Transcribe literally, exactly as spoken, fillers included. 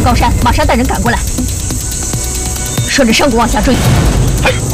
高山，马上带人赶过来，顺着山谷往下追。 嘿。